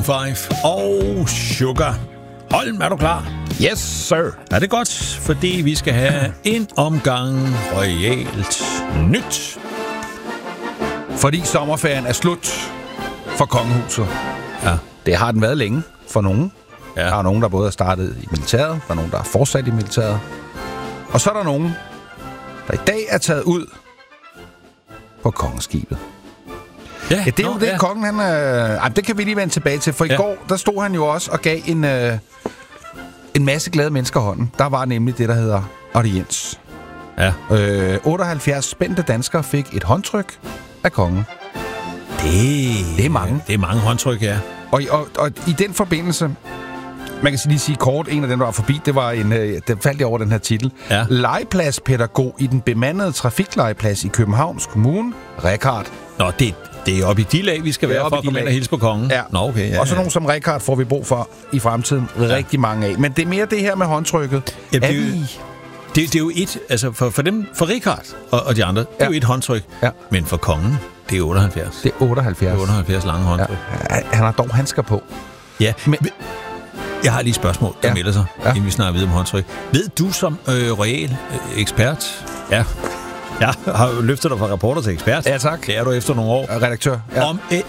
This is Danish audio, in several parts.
5 og Sugar. Holm, er du klar? Yes, sir. Er det godt, fordi vi skal have en omgang royalt nyt. Fordi sommerferien er slut for kongehuset. Ja. Det har den været længe for nogen. Ja. Der er nogen, der både er startet i militæret, der er nogen, der er fortsat i militæret. Og så er der nogen, der i dag er taget ud på kongeskibet. Ja, det er jo det, kongen han... det kan vi lige vende tilbage til, for i går, der stod han jo også og gav en masse glade mennesker hånden. Der var nemlig det, der hedder audiens. Ja. 78 spændte danskere fik et håndtryk af kongen. Det er mange. Det er mange håndtryk, ja. Og i den forbindelse, man kan lige sige kort, en af dem, der var forbi, det var den faldt jeg over den her titel. Ja. Legepladspædagog i den bemandede trafiklegeplads i Københavns Kommune, Rekard. Nå, det er oppe i de lag, vi skal være for at komme ind og hilse på kongen. Ja. Nå, okay. Ja, og så nogen som Rekard får vi brug for i fremtiden rigtig mange af. Men det er mere det her med håndtrykket. Ja, det er jo et, altså for dem, for Richard og de andre, det er jo et håndtryk. Ja. Men for kongen, det er 78. Det er 78. Det er 78 lange håndtryk. Ja. Han har dog handsker på. Ja, men jeg har lige et spørgsmål, der melder sig, inden vi snakker videre om håndtryk. Ved du som royal ekspert, jeg har løftet dig fra reporter til ekspert. Ja, tak. Det er du efter nogle år. Redaktør. Ja.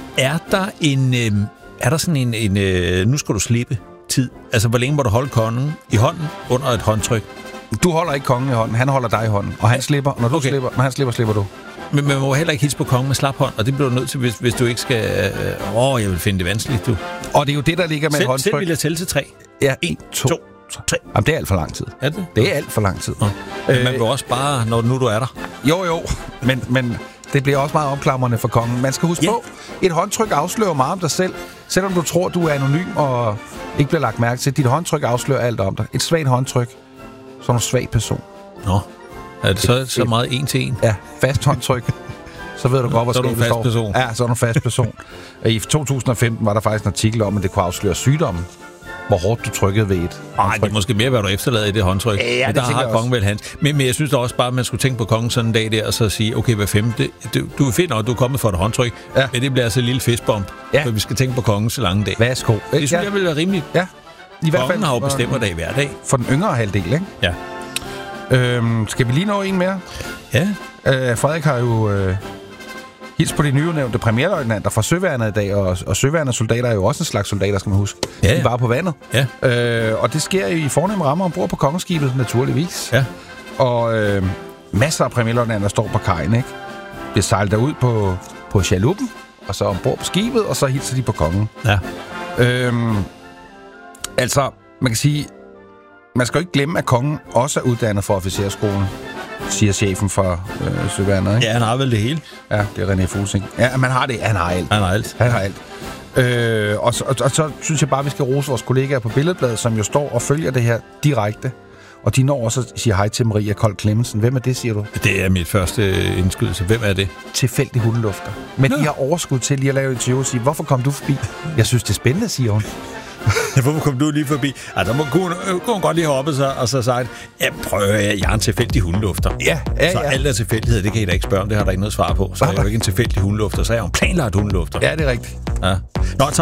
Er der sådan en nu skal du slippe tid? Altså, hvor længe må du holde kongen i hånden under et håndtryk? Du holder ikke kongen i hånden, han holder dig i hånden. Og han slipper, når han slipper, slipper du. Men man må heller ikke hilse på kongen med slap hånd, og det bliver du nødt til, hvis du ikke skal... jeg vil finde det vanskeligt, du. Og det er jo det, der ligger med et håndtryk. Selv vil jeg tælle til 3. Ja, 1, 2, 3. Jamen, det er alt for lang tid. Er det? Det er alt for lang tid. Men man vil også bare, når nu du er der. Jo, men det bliver også meget opklamrende for kongen. Man skal huske på, et håndtryk afslører meget om dig selv. Selvom du tror, du er anonym og ikke bliver lagt mærke til. Dit håndtryk afslører alt om dig. Et svagt håndtryk, så er du en svag person. Nå, er det så meget en til en? Ja, fast håndtryk. Så ved du godt, hvor skabet står. Så er du en fast person. Ja, så er du en fast person. I 2015 var der faktisk en artikel om, at det kunne afsløre sygdommen. Hvor hårdt du trykkede ved et. Nej, det er måske mere, hvad du efterlader i det håndtryk. Ja, men der har kongen vel hans. Men jeg synes da også bare, at man skulle tænke på kongen sådan en dag der, og så sige, okay, hver femte, du er fedt nok, du er kommet for et håndtryk, men det bliver altså en lille fistbomb, for vi skal tænke på kongen så lange dag. Værsgo. Det synes jeg vil være rimeligt. Ja. I hvert fald har jo bestemmerdag hver dag. For den yngre halvdel, ikke? Ja. Skal vi lige nå en mere? Ja. Frederik har jo hils på de nyudnævnte premierløjtnanter fra Søværnet i dag, og Søværnets soldater er jo også en slags soldater, skal man huske. Ja. De er bare på vandet. Ja. Og det sker jo i fornemme rammer ombord på kongeskibet, naturligvis. Ja. Og masser af premierløjtnanter står på kajen, ikke? Bliver sejlet derud på chaluppen, og så ombord på skibet, og så hilser de på kongen. Ja. Altså, man kan sige, man skal jo ikke glemme, at kongen også er uddannet for officerskolen, siger chefen for Søværnet, ikke? Ja, han har vel det hele. Ja, det er René Fuglsing. Ja, man har det. Han har alt. Han har alt. Og så synes jeg bare, vi skal rose vores kollegaer på Billedbladet, som jo står og følger det her direkte. Og de når også at sige hej til Maria Kold Clemmensen. Hvem er det, siger du? Det er mit første indskydelse. Hvem er det? Tilfældig hundelufter. Men de har overskud til lige at lave et interview og sige, hvorfor kom du forbi? Jeg synes, det er spændende, siger hun. Hvorfor kom du lige forbi? Altså, kunne hun godt lige have oppe sig og så sagt, jeg er en tilfældig hundelufter. Ja. Så alt er tilfældighed, det kan I da ikke spørge om, det har der ikke noget svar på. Så er jeg jo ikke en tilfældig hundelufter, så er jeg jo en planlagt hundelufter. Ja, det er rigtigt. Ja. Nå,